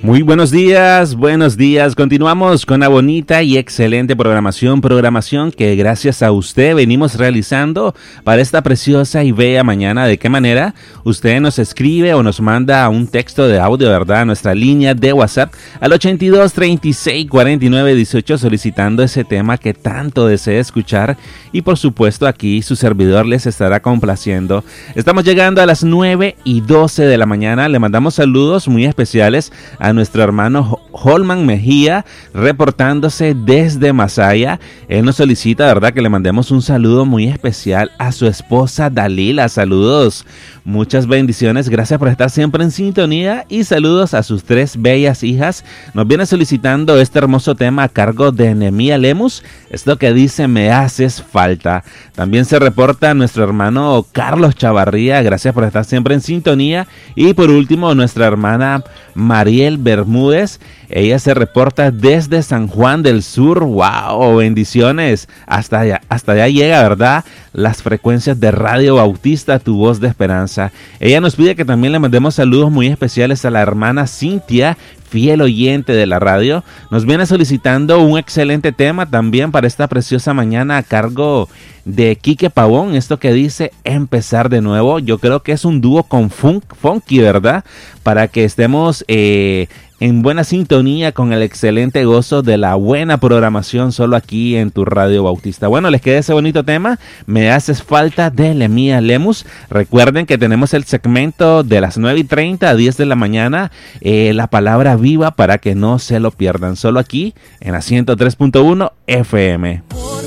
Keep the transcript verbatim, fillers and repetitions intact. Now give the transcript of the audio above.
Muy buenos días, buenos días. Continuamos con una bonita y excelente programación, programación que gracias a usted venimos realizando para esta preciosa y bella mañana. ¿De qué manera? Usted nos escribe o nos manda un texto de audio, ¿verdad? A nuestra línea de WhatsApp al ochenta y dos, treinta y seis, cuarenta y nueve, dieciocho solicitando ese tema que tanto desea escuchar y por supuesto aquí su servidor les estará complaciendo. Estamos llegando a las nueve y doce de la mañana. Le mandamos saludos muy especiales a nuestro hermano Holman Mejía, reportándose desde Masaya. Él nos solicita, ¿verdad?, que le mandemos un saludo muy especial a su esposa Dalila. Saludos, muchas bendiciones, gracias por estar siempre en sintonía y saludos a sus tres bellas hijas. Nos viene solicitando este hermoso tema a cargo de Nehemías Lemus, esto que dice Me haces falta. También se reporta nuestro hermano Carlos Chavarría, gracias por estar siempre en sintonía. Y por último, nuestra hermana Mariel Bermúdez, ella se reporta desde San Juan del Sur. ¡Wow! Bendiciones. Hasta allá, hasta allá llega, ¿verdad?, las frecuencias de Radio Bautista, tu voz de esperanza. Ella nos pide que también le mandemos saludos muy especiales a la hermana Cintia, fiel oyente de la radio. Nos viene solicitando un excelente tema también para esta preciosa mañana a cargo de Quique Pavón, esto que dice Empezar de nuevo. Yo creo que es un dúo con funk, funky, ¿verdad? Para que estemos eh, en buena sintonía con el excelente gozo de la buena programación solo aquí en tu Radio Bautista. Bueno, les queda ese bonito tema, Me haces falta, de Nehemías Lemus. Recuerden que tenemos el segmento de las nueve y treinta a diez de la mañana, eh, la palabra viva, para que no se lo pierdan, solo aquí en la ciento tres punto uno F M.